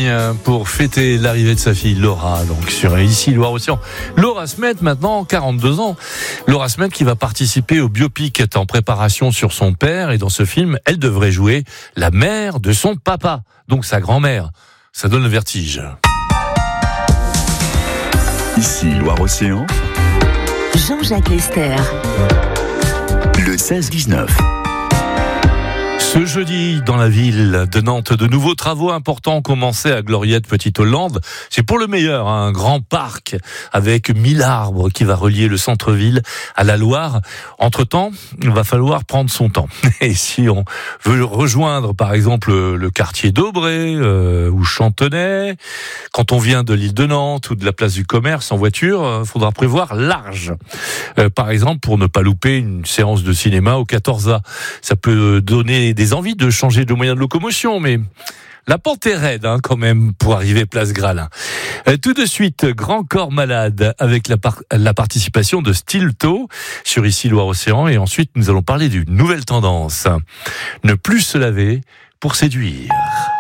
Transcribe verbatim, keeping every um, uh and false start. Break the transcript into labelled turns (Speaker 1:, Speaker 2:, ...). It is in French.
Speaker 1: Bretagne pour fêter l'arrivée de sa fille Laura, donc sur ici Loire-Océan. Laura Smet, maintenant quarante-deux ans. Laura Smet qui va participer au biopic est en préparation sur son père, et dans ce film, elle devrait jouer la mère de son papa, donc sa grand-mère. Ça donne le vertige.
Speaker 2: Ici Loire-Océan,
Speaker 3: Jean-Jacques Lester.
Speaker 2: le seize dix-neuf.
Speaker 1: Ce jeudi, dans la ville de Nantes, de nouveaux travaux importants ont commencé à Gloriette Petite Hollande. C'est pour le meilleur, hein, un grand parc avec mille arbres qui va relier le centre-ville à la Loire. Entre-temps, il va falloir prendre son temps. Et si on veut rejoindre, par exemple, le quartier d'Aubray euh, ou Chantenay, quand on vient de l'île de Nantes ou de la place du Commerce en voiture, il euh, faudra prévoir large. Euh, par exemple, pour ne pas louper une séance de cinéma au quatorze A. Ça peut donner des envies de changer de moyen de locomotion, mais la pente est raide hein, quand même pour arriver place Gralin. Euh, tout de suite, Grand Corps Malade avec la, par- la participation de Stilto sur ici Loire-Océan, et ensuite nous allons parler d'une nouvelle tendance. Ne plus se laver pour séduire.